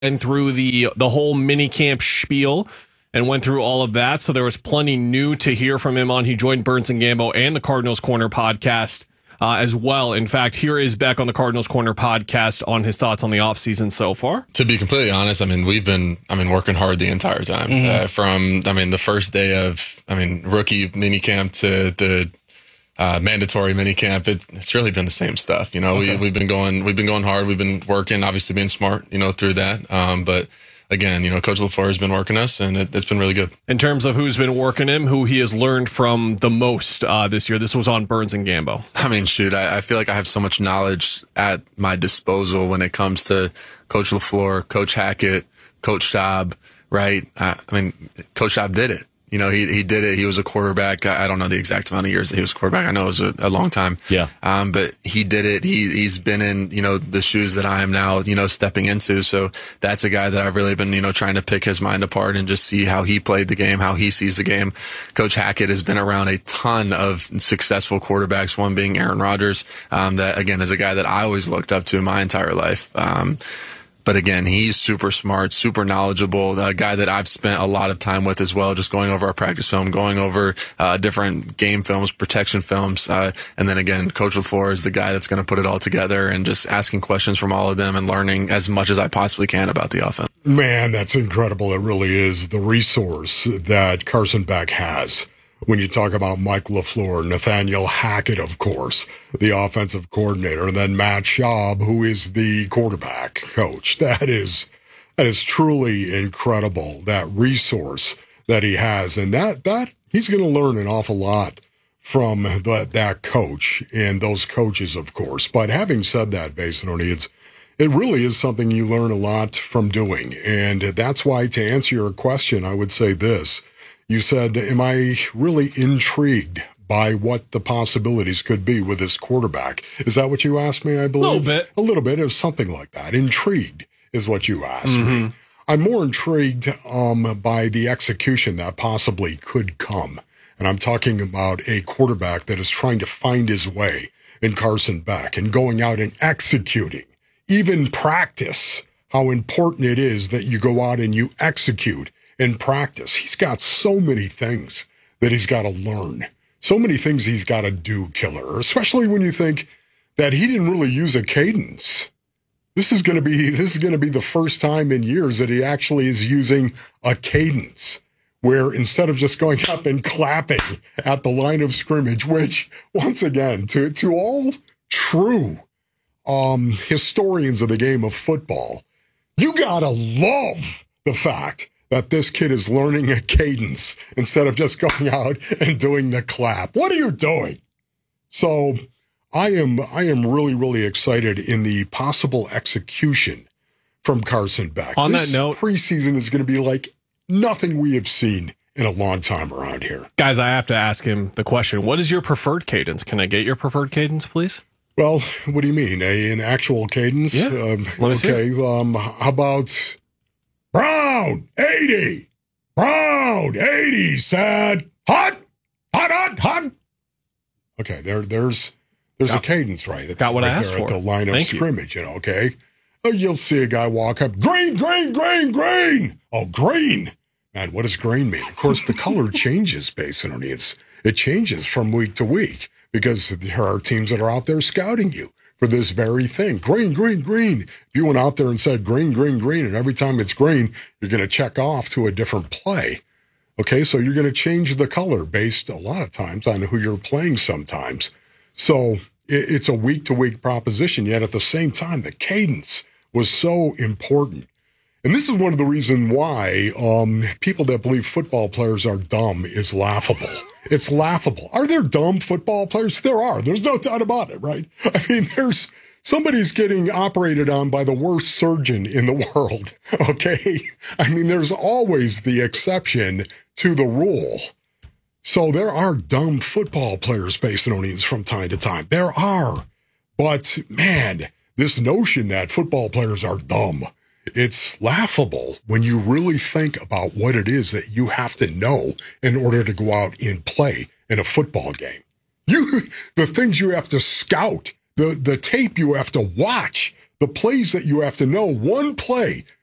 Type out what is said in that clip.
and through the whole mini camp spiel and went through all of that. So there was plenty new to hear from him on. He joined Burns and Gambo and the Cardinals Corner podcast as well. In fact, here is Beck on the Cardinals Corner podcast on his thoughts on the offseason so far. To be completely honest, we've been, working hard the entire time. From the first day of, rookie minicamp to the mandatory minicamp. It's really been the same stuff. Okay. We've been going hard. We've been working, obviously being smart, through that. But again, Coach LaFleur has been working us, and it's been really good. In terms of who's been working him, who he has learned from the most this year, this was on Burns and Gambo. I feel like I have so much knowledge at my disposal when it comes to Coach LaFleur, Coach Hackett, Coach Schaub, right? Coach Schaub did it. He did it. He was a quarterback. I don't know the exact amount of years that he was a quarterback. I know it was a long time. Yeah. But he did it. He's been in, the shoes that I am now, stepping into. So that's a guy that I've really been, trying to pick his mind apart and just see how he played the game, how he sees the game. Coach Hackett has been around a ton of successful quarterbacks, one being Aaron Rodgers. That again is a guy that I always looked up to my entire life. But again, he's super smart, super knowledgeable, a guy that I've spent a lot of time with as well, just going over our practice film, going over different game films, protection films. And then again, Coach LaFleur is the guy that's going to put it all together and just asking questions from all of them and learning as much as I possibly can about the offense. Man, that's incredible. It really is the resource that Carson Beck has. When you talk about Mike LaFleur, Nathaniel Hackett, of course, the offensive coordinator, and then Matt Schaub, who is the quarterback coach. That is truly incredible, that resource that he has. And that he's going to learn an awful lot from that coach and those coaches, of course. But having said that, Basinoni, it really is something you learn a lot from doing. And that's why, to answer your question, I would say this. You said, am I really intrigued by what the possibilities could be with this quarterback? Is that what you asked me, I believe? A little bit. It was something like that. Intrigued is what you asked me. I'm more intrigued by the execution that possibly could come. And I'm talking about a quarterback that is trying to find his way in Carson Beck and going out and executing, even practice, how important it is that you go out and you execute in practice. He's got so many things that he's got to learn, so many things he's got to do, Killer, especially when you think that he didn't really use a cadence. This is going to be the first time in years that he actually is using a cadence, where instead of just going up and clapping at the line of scrimmage, which once again, to all true historians of the game of football, you got to love the fact that this kid is learning a cadence instead of just going out and doing the clap. What are you doing? So I am really, really excited in the possible execution from Carson Beck. On that note, preseason is going to be like nothing we have seen in a long time around here. Guys, I have to ask him the question. What is your preferred cadence? Can I get your preferred cadence, please? Well, what do you mean? An actual cadence? Yeah. Okay. How about Brown 80? Brown 80 said hot. Okay, there's a cadence right. Got what right I asked there for. At the line of Thank scrimmage, okay? You'll see a guy walk up, green. Oh, green. Man, what does green mean? Of course, the color changes based on it. It changes from week to week because there are teams that are out there scouting you for this very thing. Green. If you went out there and said green, and every time it's green, you're going to check off to a different play. Okay, so you're going to change the color based a lot of times on who you're playing sometimes. So it's a week-to-week proposition, yet at the same time, the cadence was so important. And this is one of the reasons why people that believe football players are dumb is laughable. It's laughable. Are there dumb football players? There are. There's no doubt about it, right? I mean, somebody's getting operated on by the worst surgeon in the world, okay? I mean, there's always the exception to the rule. So there are dumb football players, Basinonians, from time to time. There are. But, man, this notion that football players are dumb, it's laughable when you really think about what it is that you have to know in order to go out and play in a football game. The things you have to scout, the tape you have to watch, the plays that you have to know. One play